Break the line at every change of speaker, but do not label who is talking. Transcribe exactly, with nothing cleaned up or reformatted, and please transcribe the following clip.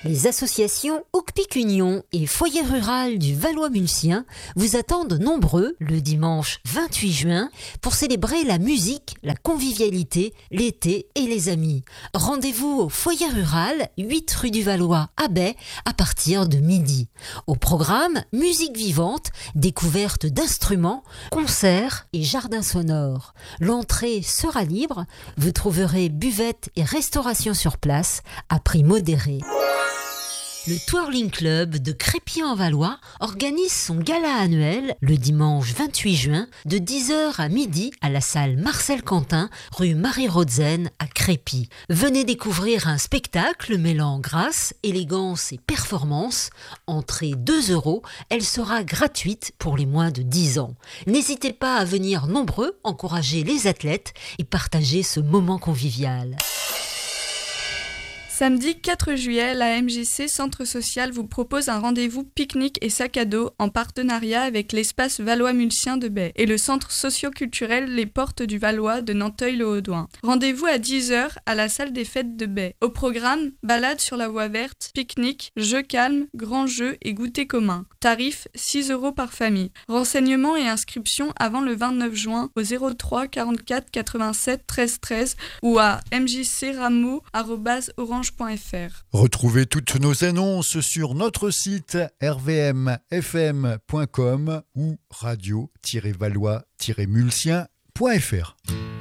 Les associations Ocpic-Union et Foyer Rural du Valois-Mulcien vous attendent nombreux le dimanche vingt-huit juin pour célébrer la musique, la convivialité, l'été et les amis. Rendez-vous au Foyer Rural, huit rue du Valois à Baie à partir de midi. Au programme, musique vivante, découverte d'instruments, concerts et jardins sonores. L'entrée sera libre, vous trouverez buvette et restauration sur place à prix modéré. Le Twirling Club de Crépy-en-Valois organise son gala annuel le dimanche vingt-huit juin de dix heures à midi à la salle Marcel Quentin, rue Marie-Rodzen à Crépy. Venez découvrir un spectacle mêlant grâce, élégance et performance. Entrée deux euros, elle sera gratuite pour les moins de dix ans. N'hésitez pas à venir nombreux, encourager les athlètes et partager ce moment convivial.
Samedi quatre juillet, la M J C Centre Social vous propose un rendez-vous pique-nique et sac à dos en partenariat avec l'espace Valois-Mulcien de Baie et le centre socio-culturel Les Portes du Valois de Nanteuil-le-Haudouin. Rendez-vous à dix heures à la salle des fêtes de Baie. Au programme, balade sur la voie verte, pique-nique, jeux calmes, grands jeux et goûter commun. Tarif six euros par famille. Renseignements et inscriptions avant le vingt-neuf juin au zéro trois quarante-quatre quatre-vingt-sept treize treize ou à m j c rameau arobase orange point f r.
Retrouvez toutes nos annonces sur notre site r v m f m point com ou radio tiret valois tiret mulcien point f r.